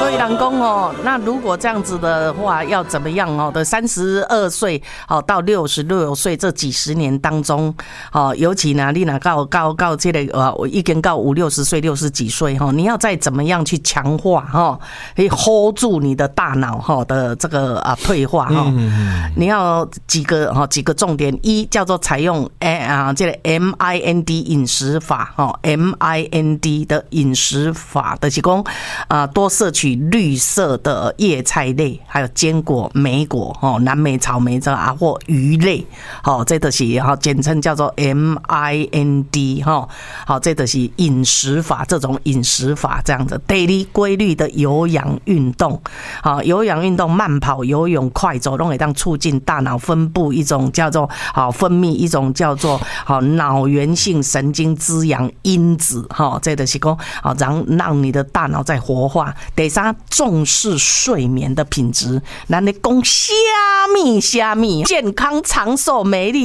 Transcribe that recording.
所以人讲哦，那如果这样子的话，要怎么样哦？的32岁到66岁这几十年当中，尤其呢，你若到这个已经到50、60岁、60几岁你要再怎么样去强化可以 hold 住你的大脑的这个退化你要几个重点，一叫做采用这个 MIND 饮食法MIND 的饮食法就是说多摄取绿色的叶菜类，还有坚果、莓果蓝莓、草莓或鱼类这就是简称叫做 MIND 这就是饮食法，这种饮食法这样子。daily 规律的有氧运动有氧运动，慢跑、游泳、快走都可以让促进大脑分泌一种叫做脑源性神经滋养因子这就是说让你的大脑在活化。第三，重视睡眠的品质。咱咧讲虾米健康长寿美丽